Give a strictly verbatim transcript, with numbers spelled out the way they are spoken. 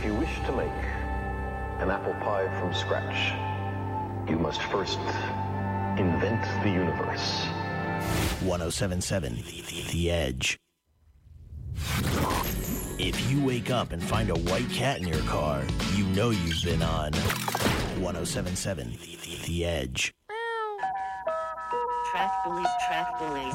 you wish to make an apple pie from scratch, you must first invent the universe. one oh seven point seven The Edge. If you wake up and find a white cat in your car, you know you've been on one oh seven point seven The Edge. Track delete, track delete.